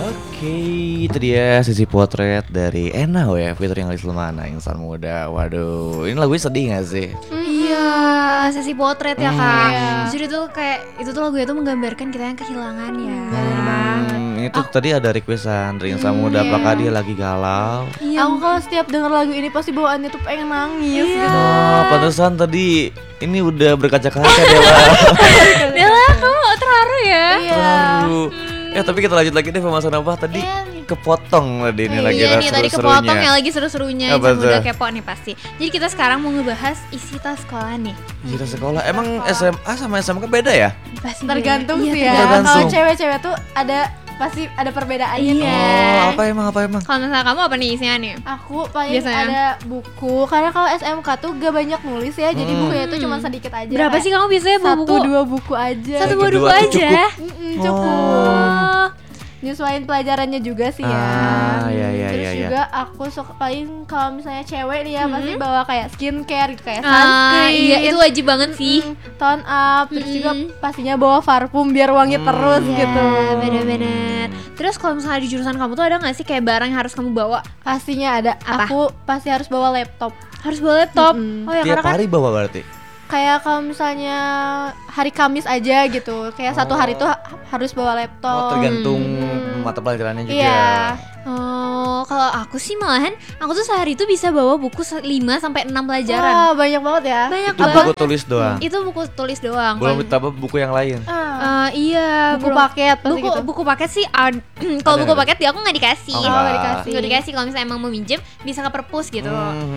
Oke, itu dia sisi potret dari Enau ya, featuring Alis Lemana, insan muda. Waduh, ini lagunya sedih gak sih? Iya, sesi potret ya kak. Iya. Jujur itu kayak itu tuh lagu itu menggambarkan kita yang kehilangan ya. Itu tadi ada requestan dari insan muda, apakah dia lagi galau? Iya. Aku kalau setiap denger lagu ini pasti bawaannya tuh pengen nangis gitu. Oh, pantesan tadi ini udah berkaca-kaca Dewa. Dela, kamu terharu ya? Iya. Terharu. Ya tapi kita lanjut lagi deh pembahasan apa tadi? kepotong tadi ini lagi Iya nih tadi kepotong ya, seru-serunya. lagi seru-serunya Apa insan muda tuh? kepo nih pasti. Jadi kita sekarang mau ngebahas isi tas sekolah nih. Kita sekolah, emang SMA sama SMK beda ya? Pasti Tergantung beda. sih Iya, ya. tergantung. Kalau cewek-cewek tuh ada pasti ada perbedaannya Iya. tuh. Oh, apa emang? Kalau misalnya kamu apa nih isinya nih? Aku paling Biasanya? ada buku karena kalau SMK tuh gak banyak nulis ya, jadi bukunya tuh cuma sedikit aja. Berapa sih kamu biasanya bawa buku? 1-2 buku aja. Satu Yang buku kedua tuh aja. cukup. Cukup. Oh. Nyesuaiin pelajarannya juga sih ya. Iya. Terus juga aku suka paling kalau misalnya cewek nih ya pasti Mm-hmm. bawa kayak skincare gitu kayak Ah, sunscreen. iya itu wajib banget sih. Tone up, terus juga pastinya bawa parfum biar wangi terus gitu. Iya, bener-bener. Terus kalau misalnya di jurusan kamu tuh ada nggak sih kayak barang yang harus kamu bawa? Pastinya ada. Apa? Aku pasti harus bawa laptop. Harus bawa laptop. Mm-mm. Oh ya Tiap karena kan hari bawa berarti? Kayak kalau misalnya hari Kamis aja gitu, kayak satu hari tuh harus bawa Oh, laptop. tergantung mata pelajarannya juga. Iya. oh kalau aku sih malahan aku tuh sehari itu bisa bawa buku 5 sampai 6 pelajaran. Wah, banyak banget ya. Banyak Itu banget. buku tulis doang. Itu buku tulis doang. Belum ditambah buku yang lain. Iya, Buku belum. paket pasti buku gitu. buku paket sih kalau Ada buku nggak? paket dia aku nggak dikasih. Oh, nggak dikasih. Nggak dikasih kalau misalnya emang mau minjem bisa ke perpus gitu.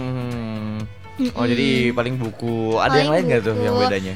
Oh jadi paling buku. Ada yang Paling lain nggak tuh buku. yang bedanya?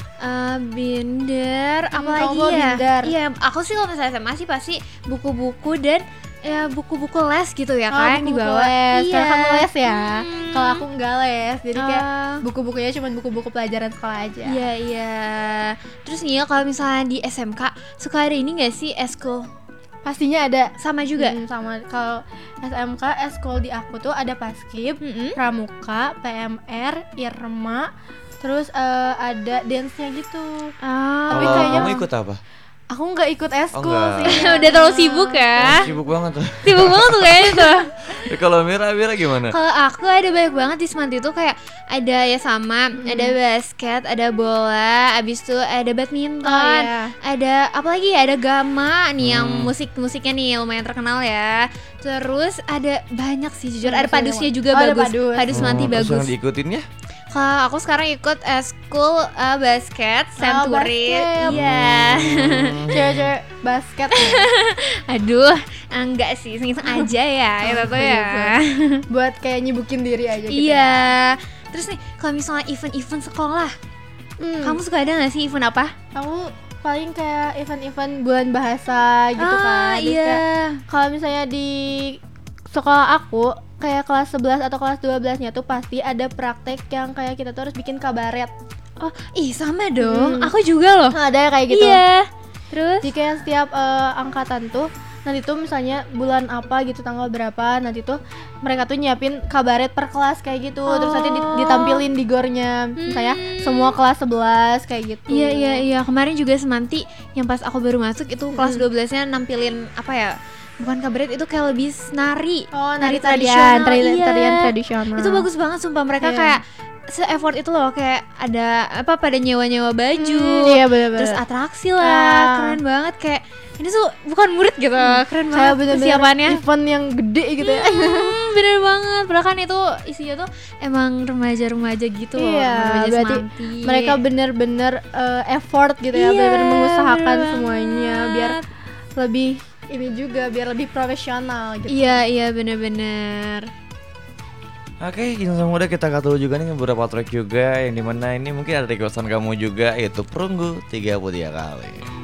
Binder, apa kamu lagi bawa ya? binder. Iya, aku sih kalau misalnya SMA sih pasti buku-buku dan ya buku-buku les gitu ya kan buku dibawa. les. Iya. Karena kamu les ya. Hmm. Kalau aku nggak les, jadi kayak Ah. buku-bukunya cuma buku-buku pelajaran sekolah aja. Iya iya. Terus nih ya kalau misalnya di SMK suka ada ini nggak sih eskul? Pastinya ada. Sama juga. Sama kalau SMK eskul di aku tuh ada Paskib, Mm-mm. Pramuka, PMR, Irma, terus ada dance-nya gitu. Ah. Tapi Kalau kayaknya kamu ikut apa? Aku nggak ikut eskul nggak. sih. Udah terlalu sibuk ya. Sibuk banget tuh. Sibuk banget tuh kayaknya tuh. Kalau Mira gimana? Kalau aku ada banyak banget di Semanti tuh kayak ada ya sama, ada basket, ada bola, abis itu ada badminton, Oh, iya. ada apa lagi ya, ada gama nih yang musiknya nih lumayan terkenal ya. Terus ada banyak sih jujur, ada padusnya juga Oh, ada bagus. padus. Padus Semanti Terus yang bagus. diikutinnya? Kalau aku sekarang ikut school basket, Century. basket. Iya. Cewek-cewek basket. Aduh, enggak sih, iseng-iseng aja ya, itu tuh ya. Buat kayak nyibukin diri aja gitu. Iya. Terus nih, kalau misalnya event-event sekolah, kamu suka ada nggak sih event apa? Kamu paling kayak event-event bulan bahasa gitu kan. Terus Iya. kayak kalau misalnya di sekolah aku kayak kelas 11 atau kelas 12-nya tuh pasti ada praktek yang kayak kita tuh harus bikin kabaret. Oh, ih sama dong. Aku juga loh. Nah, ada kayak gitu. Iya. Terus? Jadi kayak setiap angkatan tuh nanti tuh misalnya bulan apa gitu tanggal berapa nanti tuh mereka tuh nyiapin kabaret per kelas kayak gitu. Terus nanti ditampilin di gornya misalnya semua kelas 11 kayak gitu. Iya. Kemarin juga Semanti yang pas aku baru masuk itu kelas 12-nya nampilin apa ya? Bukan kabaret, itu kayak lebih nari. Oh, Nari nari tradisional, tarian iya. tarian tradisional. Itu bagus banget sumpah, mereka Iya. kayak se-effort itu loh, kayak ada apa pada nyewa-nyewa baju. Iya benar-benar. Terus atraksi lah, Ah. keren banget kayak ini tuh bukan murid gitu, keren Kayak banget bener-bener persiapannya. event yang gede gitu ya. Bener banget, padahal kan itu isinya tuh emang remaja-remaja gitu loh, Iya, remaja berarti Semanti. mereka bener-bener effort gitu ya, Iya, bener-bener mengusahakan bener semuanya biar banget. lebih ini juga biar lebih profesional gitu. Iya bener-bener. Oke, insan muda kita tahu juga nih beberapa track juga yang dimana ini mungkin ada requestan kamu juga yaitu Perunggu 33 kali.